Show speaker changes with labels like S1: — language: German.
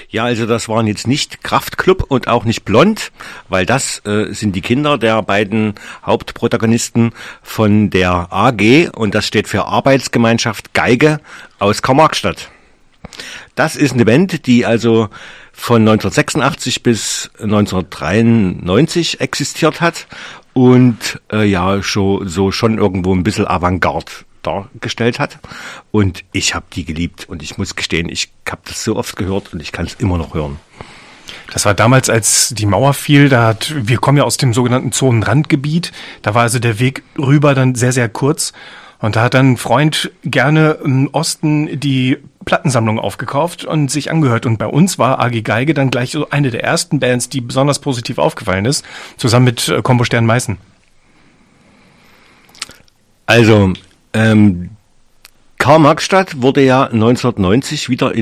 S1: Ja, also das waren jetzt nicht Kraftklub und auch nicht Blond, weil das sind die Kinder der beiden Hauptprotagonisten von der AG und das steht für Arbeitsgemeinschaft Geige aus Karl-Marx-Stadt. Das ist eine Band, die also von 1986 bis 1993 existiert hat und schon irgendwo ein bisschen Avantgarde dargestellt hat. Und ich habe die geliebt und ich muss gestehen, ich habe das so oft gehört und ich kann es immer noch hören.
S2: Das war damals, als die Mauer fiel, wir kommen ja aus dem sogenannten Zonenrandgebiet, da war also der Weg rüber dann sehr, sehr kurz. Und da hat dann ein Freund gerne im Osten die Plattensammlung aufgekauft und sich angehört. Und bei uns war AG Geige dann gleich so eine der ersten Bands, die besonders positiv aufgefallen ist, zusammen mit Combo Stern Meißen.
S1: Also, Karl-Marx-Stadt wurde ja 1990 wieder